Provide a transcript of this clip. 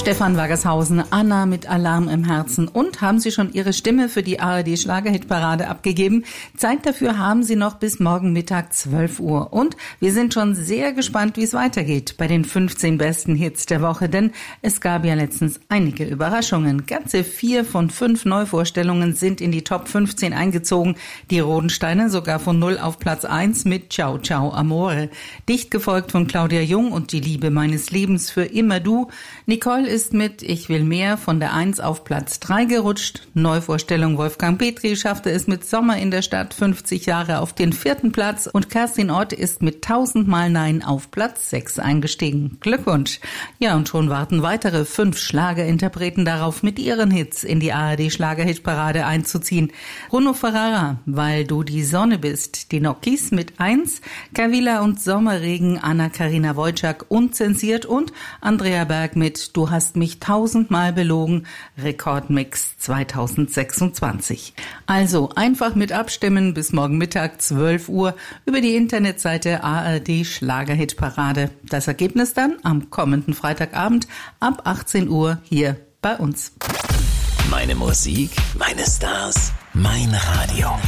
Stefan Waggershausen, Anna mit Alarm im Herzen. Und haben Sie schon Ihre Stimme für die ARD-Schlagerhitparade abgegeben? Zeit dafür haben Sie noch bis morgen Mittag 12 Uhr. Und wir sind schon sehr gespannt, wie es weitergeht bei den 15 besten Hits der Woche. Denn es gab ja letztens einige Überraschungen. Ganze 4 von 5 Neuvorstellungen sind in die Top 15 eingezogen. Die Rodensteiner sogar von 0 auf Platz 1 mit Ciao Ciao Amore. Dicht gefolgt von Claudia Jung und Die Liebe meines Lebens für immer du. Nicole ist mit Ich will mehr von der 1 auf Platz 3 gerutscht. Neuvorstellung Wolfgang Petri schaffte es mit Sommer in der Stadt 50 Jahre auf den 4. Platz und Kerstin Ott ist mit 1000 Mal Nein auf Platz 6 eingestiegen. Glückwunsch! Ja, und schon warten weitere 5 Schlagerinterpreten darauf, mit ihren Hits in die ARD-Schlagerhitparade einzuziehen. Bruno Ferrara, Weil du die Sonne bist, die Nokis mit 1, Kavila und Sommerregen, Anna-Karina Wojcik unzensiert und Andrea Berg mit Du hast mich 1000-mal belogen, Rekordmix 2026. Also einfach mit abstimmen bis morgen Mittag 12 Uhr über die Internetseite ARD Schlagerhitparade. Das Ergebnis dann am kommenden Freitagabend ab 18 Uhr hier bei uns. Meine Musik, meine Stars, mein Radio.